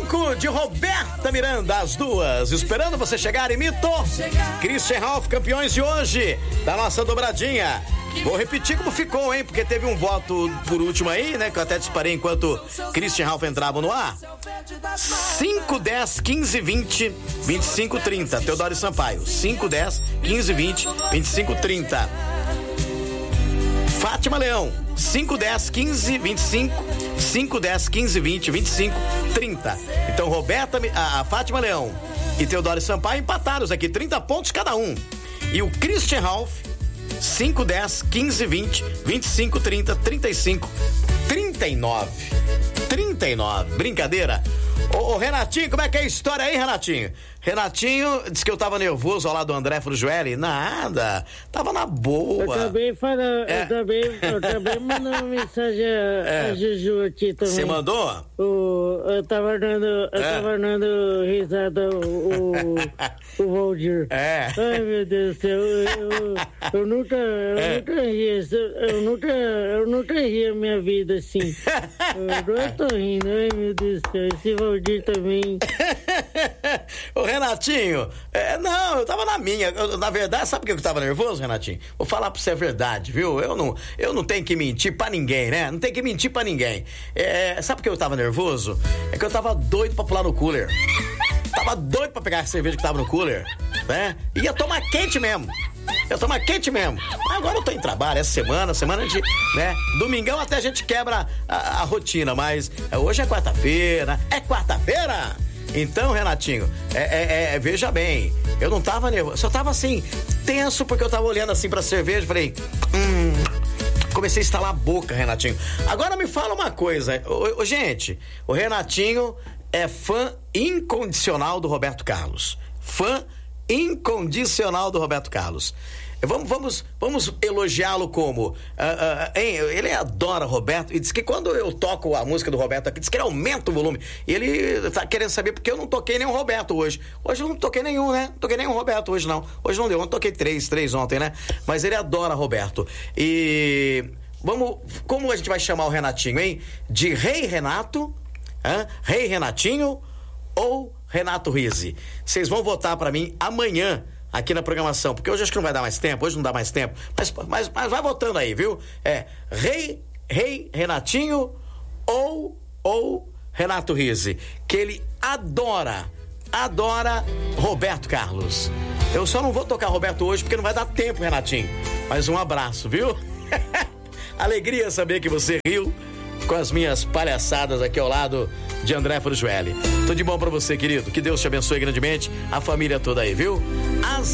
5 de Roberta Miranda, às 2, esperando você chegar e Mito. Christian Ralph, campeões de hoje da nossa dobradinha. Vou repetir como ficou, hein? Porque teve um voto por último aí, né? Que eu até disparei enquanto Christian Ralph entrava no ar. 5, 10, 15, 20, 25, 30. Teodoro Sampaio. 5, 10, 15, 20, 25, 30. Fátima Leão. 5, 10, 15, 25, 5, 10, 15, 20, 25, 30. Então, Roberta, a Fátima Leão e Teodoro Sampaio empataram aqui, 30 pontos cada um. E o Christian Ralph, 5, 10, 15, 20, 25, 30, 35, 39. 39, brincadeira. Ô, Renatinho, como é que é a história aí, Renatinho? Renatinho disse que eu tava nervoso ao lado do André Frugelli. Nada, tava na boa. Eu também falando, eu também mandando uma mensagem a Juju aqui também. Você mandou? Eu tava dando risada o Valdir. Ai, meu Deus do céu, eu nunca ri a minha vida assim. Eu tô rindo, ai meu Deus do céu, esse Valdir também. Ô, Renatinho, não, eu tava na minha. Na verdade, sabe por que eu tava nervoso, Renatinho? Vou falar pra você a verdade, viu? Eu não tenho que mentir pra ninguém, né? Não tenho que mentir pra ninguém. Sabe por que eu tava nervoso? É que eu tava doido pra pular no cooler. Tava doido pra pegar a cerveja que tava no cooler, né? Ia tomar quente mesmo. Agora eu tô em trabalho, essa semana de, né? Domingão até a gente quebra a rotina, mas hoje é quarta-feira. Então, Renatinho, veja bem, eu não tava nervoso, só tava assim, tenso, porque eu tava olhando assim pra cerveja, falei, comecei a estalar a boca, Renatinho. Agora me fala uma coisa, gente, o Renatinho é fã incondicional do Roberto Carlos. Vamos elogiá-lo como ele adora Roberto e diz que quando eu toco a música do Roberto aqui, diz que ele aumenta o volume. E ele tá querendo saber porque eu não toquei nenhum Roberto hoje. Hoje eu não toquei nenhum, né? Não toquei nenhum Roberto hoje, não. Hoje não deu, eu toquei três ontem, né? Mas ele adora Roberto. E como a gente vai chamar o Renatinho, hein? De Rei Renato, Rei Renatinho ou Renato Rizzi? Vocês vão votar pra mim amanhã aqui na programação, porque hoje acho que não vai dar mais tempo, hoje não dá mais tempo, mas vai votando aí, viu? Rei Renatinho ou Renato Rizzi, que ele adora Roberto Carlos. Eu só não vou tocar Roberto hoje porque não vai dar tempo, Renatinho, mas um abraço, viu? Alegria saber que você riu com as minhas palhaçadas aqui ao lado de André Frugelli. Tudo de bom pra você, querido. Que Deus te abençoe grandemente. A família toda aí, viu?